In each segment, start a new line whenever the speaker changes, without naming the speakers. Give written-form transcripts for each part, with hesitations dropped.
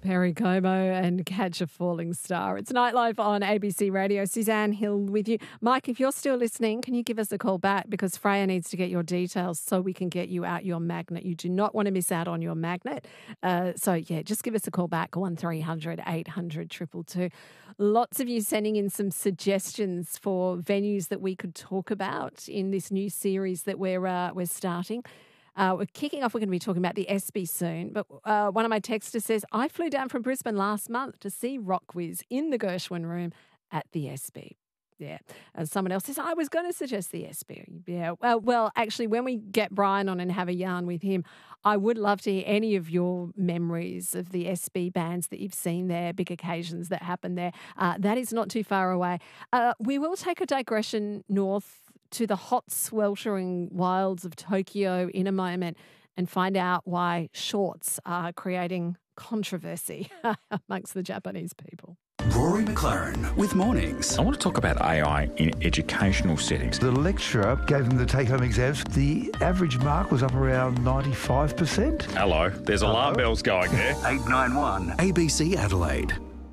Perry Como and Catch a Falling Star. It's Nightlife on ABC Radio. Suzanne Hill with you. Mike, if you're still listening, can you give us a call back? Because Freya needs to get your details so we can get you out your magnet. You do not want to miss out on your magnet. Just give us a call back, 1300 800 222. Lots of you sending in some suggestions for venues that we could talk about in this new series that we're starting. We're kicking off. We're going to be talking about the ESPY soon. But one of my texters says, I flew down from Brisbane last month to see Rockwiz in the Gershwin Room at the ESPY. Yeah. And someone else says, I was going to suggest the ESPY. Yeah. Well, actually, when we get Brian on and have a yarn with him, I would love to hear any of your memories of the ESPY bands that you've seen there, big occasions that happen there. That is not too far away. We will take a digression north to the hot, sweltering wilds of Tokyo in a moment and find out why shorts are creating controversy amongst the Japanese people.
Rory McLaren with Mornings.
I want to talk about AI in educational settings.
The lecturer gave them the take-home exams. The average mark was up around 95%.
Hello, there's alarm bells going there.
891 ABC Adelaide.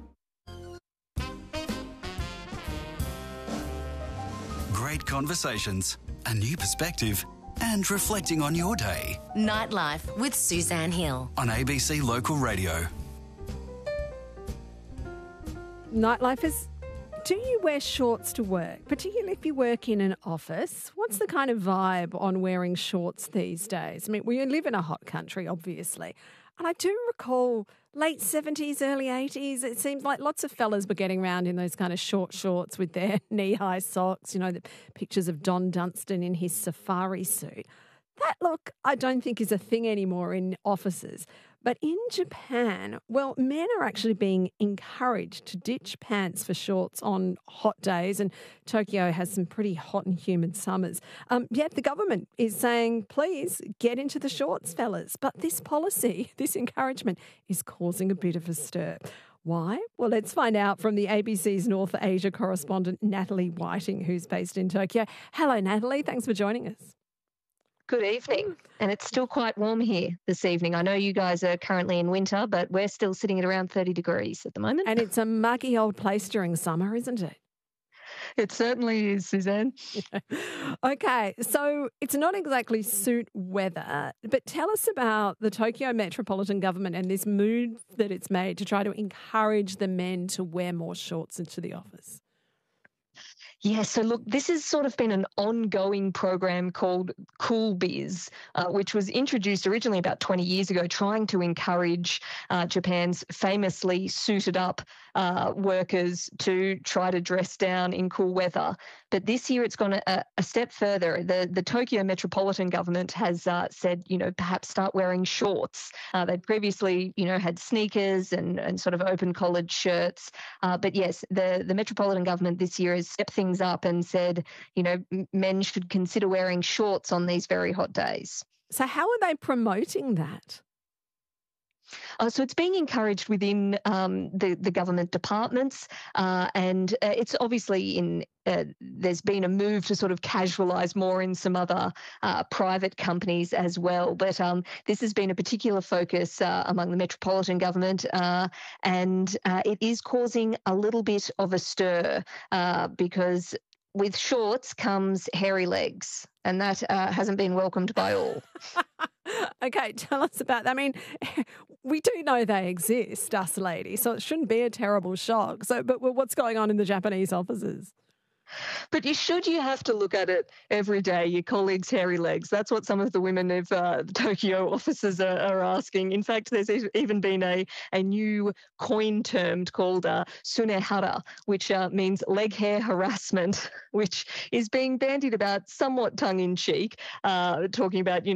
Great conversations, a new perspective, and reflecting on your day.
Nightlife with Suzanne Hill.
On ABC Local Radio.
Nightlifers, do you wear shorts to work, particularly if you work in an office? What's the kind of vibe on wearing shorts these days? I mean, we live in a hot country, obviously. And I do recall late 70s, early 80s, it seems like lots of fellas were getting around in those kind of short shorts with their knee-high socks, you know, the pictures of Don Dunstan in his safari suit. That look, I don't think is a thing anymore in offices. But in Japan, well, men are actually being encouraged to ditch pants for shorts on hot days, and Tokyo has some pretty hot and humid summers. Yet the government is saying, please get into the shorts, fellas. But this policy, this encouragement is causing a bit of a stir. Why? Well, let's find out from the ABC's North Asia correspondent, Natalie Whiting, who's based in Tokyo. Hello, Natalie. Thanks for joining us.
Good evening. And it's still quite warm here this evening. I know you guys are currently in winter, but we're still sitting at around 30 degrees at the moment.
And it's a muggy old place during summer, isn't it?
It certainly is, Suzanne.
Okay, so it's not exactly suit weather, but tell us about the Tokyo Metropolitan Government and this move that it's made to try to encourage the men to wear more shorts into the office.
Yeah, so look, this has sort of been an ongoing program called Cool Biz, which was introduced originally about 20 years ago, trying to encourage Japan's famously suited up workers to try to dress down in cool weather. But this year it's gone a step further. The Tokyo Metropolitan Government has said, perhaps start wearing shorts. They'd previously, had sneakers and sort of open collared shirts. But yes, the Metropolitan Government this year has stepped things up and said, men should consider wearing shorts on these very hot days.
So how are they promoting that?
So it's being encouraged within the government departments, and it's obviously there's been a move to sort of casualise more in some other private companies as well. But this has been a particular focus among the Metropolitan Government, and it is causing a little bit of a stir because with shorts comes hairy legs, and that hasn't been welcomed by all.
Okay, tell us about that. I mean, we do know they exist, us ladies, so it shouldn't be a terrible shock. But what's going on in the Japanese offices?
But you have to look at it every day, your colleagues' hairy legs. That's what some of the women of the Tokyo offices are asking. In fact, there's even been a new coin term called sunehara, which means leg hair harassment, which is being bandied about somewhat tongue-in-cheek, talking about,